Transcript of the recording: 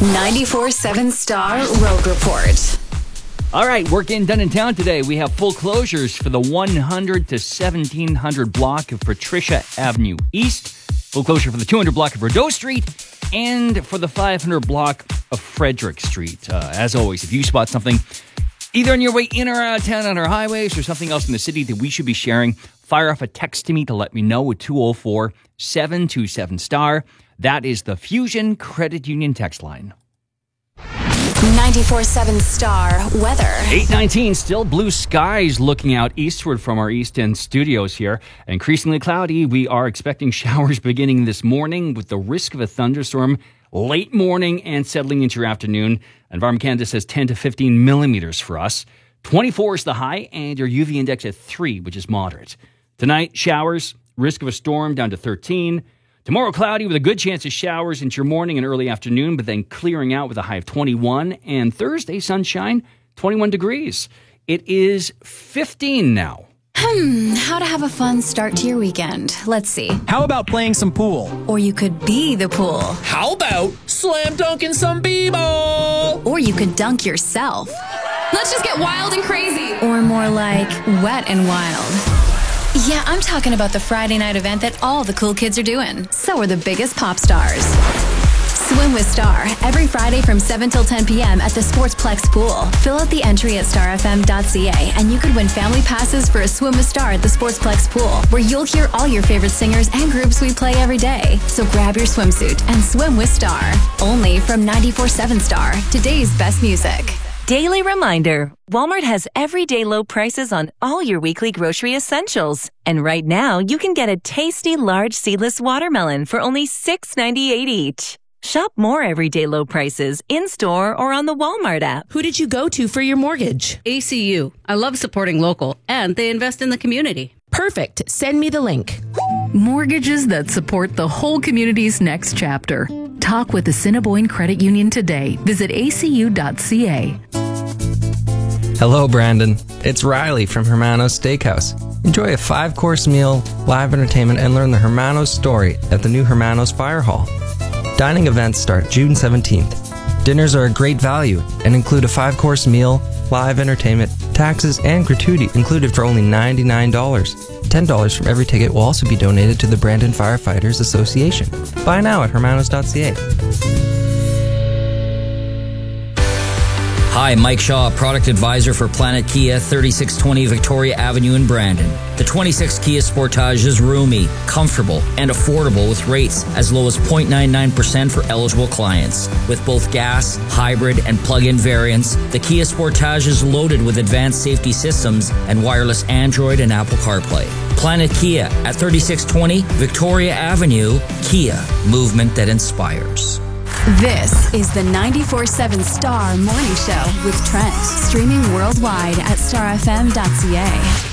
94.7 Star Road Report. All right, work getting done in town today. We have full closures for the 100 to 1700 block of Patricia Avenue East, full closure for the 200 block of Rideau Street, and for the 500 block of Frederick Street. As always, if you spot something either on your way in or out of town on our highways or something else in the city that we should be sharing, fire off a text to me to let me know with 204-727-STAR. That is the Fusion Credit Union text line. 94.7 Star weather. 8:19, still blue skies looking out eastward from our East End studios here. Increasingly cloudy. We are expecting showers beginning this morning with the risk of a thunderstorm late morning and settling into your afternoon. Environment Canada says 10 to 15 millimeters for us. 24 is the high and your UV index at 3, which is moderate. Tonight, showers, risk of a storm down to 13. Tomorrow, cloudy with a good chance of showers into your morning and early afternoon, but then clearing out with a high of 21. And Thursday, sunshine, 21 degrees. It is 15 now. How to have a fun start to your weekend. Let's see. How about playing some pool? Or you could be the pool. How about slam dunking some b-ball? Or you could dunk yourself. Let's just get wild and crazy. Or more like wet and wild. Yeah, I'm talking about the Friday night event that all the cool kids are doing. So are the biggest pop stars. Swim with Star every Friday from 7 till 10 p.m. at the Sportsplex Pool. Fill out the entry at starfm.ca and you could win family passes for a Swim with Star at the Sportsplex Pool, where you'll hear all your favorite singers and groups we play every day. So grab your swimsuit and swim with Star. Only from 94.7 Star, today's best music. Daily reminder, Walmart has everyday low prices on all your weekly grocery essentials. And right now, you can get a tasty large seedless watermelon for only $6.98 each. Shop more everyday low prices in-store or on the Walmart app. Who did you go to for your mortgage? ACU. I love supporting local, and they invest in the community. Perfect. Send me the link. Mortgages that support the whole community's next chapter. Talk with the Assiniboine Credit Union today. Visit acu.ca. Hello, Brandon. It's Riley from Hermanos Steakhouse. Enjoy a 5-course meal, live entertainment, and learn the Hermanos story at the new Hermanos Fire Hall. Dining events start June 17th. Dinners are a great value and include a 5-course meal, live entertainment, taxes, and gratuity included for only $99. $10 from every ticket will also be donated to the Brandon Firefighters Association. Buy now at hermanos.ca. Hi, Mike Shaw, Product Advisor for Planet Kia, 3620 Victoria Avenue in Brandon. The 26 Kia Sportage is roomy, comfortable, and affordable with rates as low as 0.99% for eligible clients. With both gas, hybrid, and plug-in variants, the Kia Sportage is loaded with advanced safety systems and wireless Android and Apple CarPlay. Planet Kia at 3620 Victoria Avenue. Kia, movement that inspires. This is the 94.7 Star Morning Show with Trent. Streaming worldwide at starfm.ca.